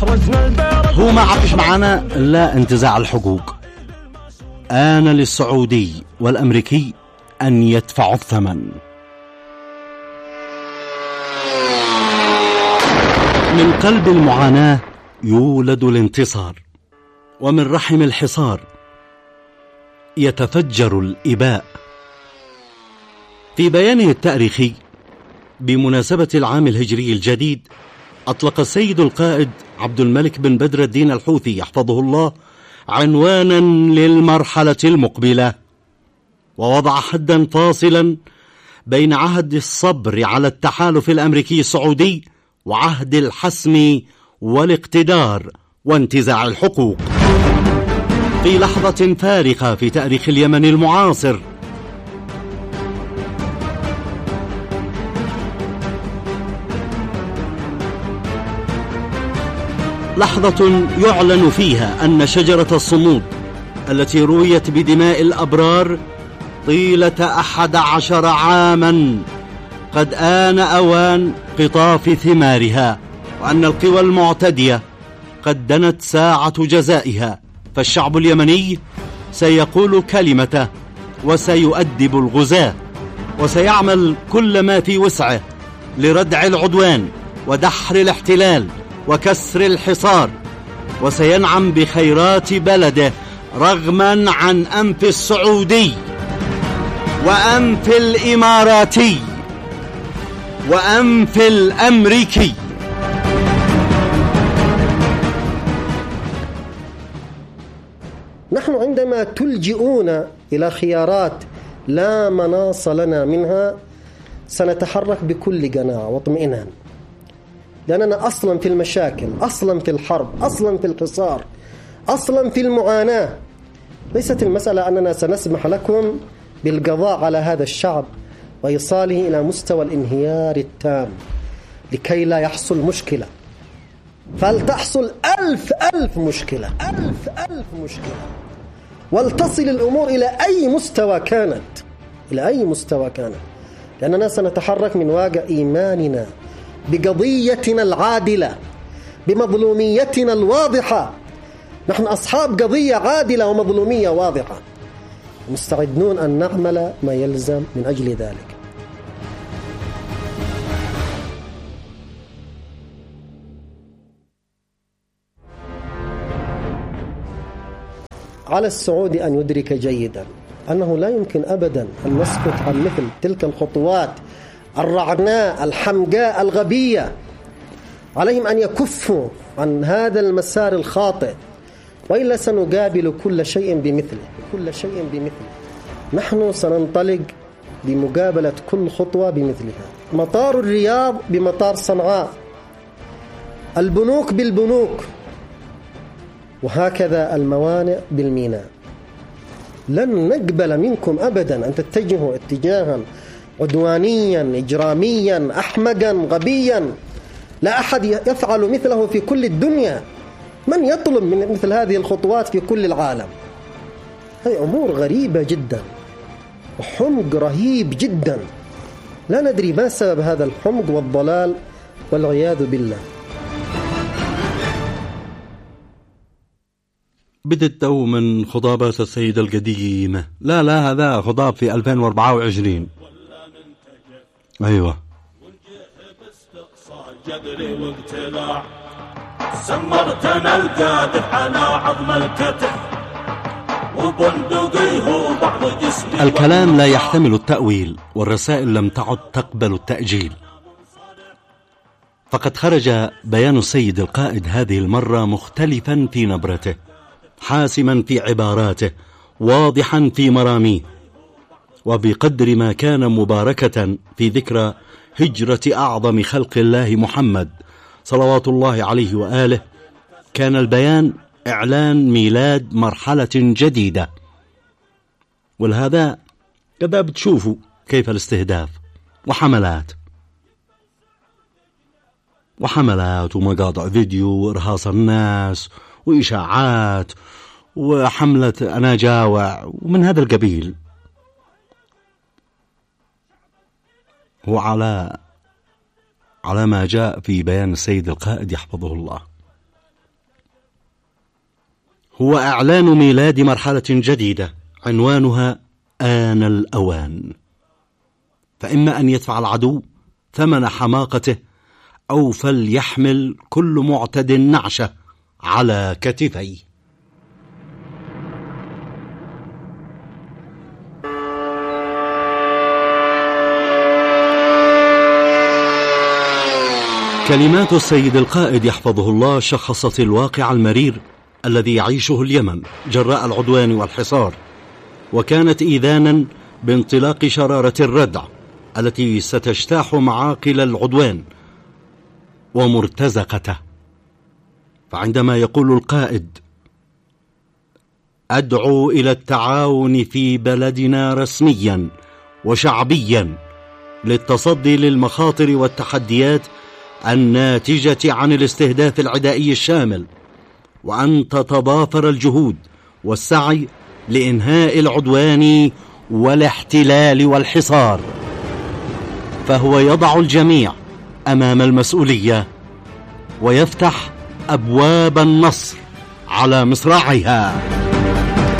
هو ما عطش معنا لا انتزاع الحقوق. آن للسعودي والأمريكي أن يدفعوا الثمن. من قلب المعاناة يولد الانتصار، ومن رحم الحصار يتفجر الإباء. في بيانه التاريخي بمناسبة العام الهجري الجديد، أطلق السيد القائد عبد الملك بن بدر الدين الحوثي يحفظه الله عنوانا للمرحلة المقبلة، ووضع حدا فاصلا بين عهد الصبر على التحالف الأمريكي السعودي وعهد الحسم والاقتدار وانتزاع الحقوق. في لحظة فارقة في تاريخ اليمن المعاصر، لحظة يعلن فيها أن شجرة الصمود التي رويت بدماء الأبرار طيلة 11 عاما قد آن أوان قطاف ثمارها، وأن القوى المعتدية قد دنت ساعة جزائها. فالشعب اليمني سيقول كلمته، وسيؤدب الغزاة، وسيعمل كل ما في وسعه لردع العدوان ودحر الاحتلال وكسر الحصار، وسينعم بخيرات بلده رغما عن أنف السعودي وأنف الإماراتي وأنف الأمريكي. نحن عندما تلجئون إلى خيارات لا مناص لنا منها سنتحرك بكل قناعة واطمئنان، لأننا أصلا في المشاكل، أصلا في الحرب، أصلا في الحصار، أصلا في المعاناة. ليست المسألة أننا سنسمح لكم بالقضاء على هذا الشعب وإيصاله إلى مستوى الانهيار التام لكي لا يحصل مشكلة، فلتحصل ألف مشكلة، ألف مشكلة، ولتصل الأمور إلى أي مستوى كانت، إلى أي مستوى كانت، لأننا سنتحرك من واقع إيماننا بقضيتنا العادلة، بمظلوميتنا الواضحة. نحن أصحاب قضية عادلة ومظلومية واضحة، مستعدون أن نعمل ما يلزم من أجل ذلك. على السعودي أن يدرك جيدا أنه لا يمكن أبدا أن نسكت عن مثل تلك الخطوات الرعناء الحمقاء الغبية. عليهم أن يكفوا عن هذا المسار الخاطئ، وإلا سنقابل كل شيء بمثله. نحن سننطلق بمقابلة كل خطوة بمثلها. مطار الرياض بمطار صنعاء، البنوك بالبنوك، وهكذا الموانئ بالميناء. لن نقبل منكم أبدا أن تتجهوا اتجاها عدوانيا إجراميا أحمقا غبيا لا أحد يفعل مثله في كل الدنيا. من يطلب من مثل هذه الخطوات في كل العالم؟ هذه أمور غريبة جدا وحمق رهيب جدا، لا ندري ما سبب هذا الحمق والضلال والعياذ بالله. بدت من خطابات السيد القديمة. لا هذا خطاب في 2024. أيوة. جدري واقتلاع سمرتنا القادح على عظم الكتف وبندقي هو بعض جسمي. الكلام لا يحتمل التأويل، والرسائل لم تعد تقبل التأجيل. فقد خرج بيان السيد القائد هذه المرة مختلفا في نبرته، حاسما في عباراته، واضحا في مراميه، وبقدر ما كان مباركة في ذكرى هجرة أعظم خلق الله محمد صلوات الله عليه وآله، كان البيان إعلان ميلاد مرحلة جديدة. ولهذا كذا بتشوفوا كيف الاستهداف وحملات ومقاطع فيديو وإرهاص الناس وإشاعات وحملة أنا جاوع ومن هذا القبيل. وعلى ما جاء في بيان السيد القائد يحفظه الله، هو إعلان ميلاد مرحلة جديدة عنوانها آن الأوان. فإما أن يدفع العدو ثمن حماقته، أو فليحمل كل معتد نعشه على كتفيه. كلمات السيد القائد يحفظه الله شخصت الواقع المرير الذي يعيشه اليمن جراء العدوان والحصار، وكانت إذانا بانطلاق شرارة الردع التي ستجتاح معاقل العدوان ومرتزقته. فعندما يقول القائد: أدعو إلى التعاون في بلدنا رسميا وشعبيا للتصدي للمخاطر والتحديات الناتجة عن الاستهداف العدائي الشامل، وأن تتضافر الجهود والسعي لإنهاء العدوان والاحتلال والحصار، فهو يضع الجميع أمام المسؤولية ويفتح أبواب النصر على مصراعيها.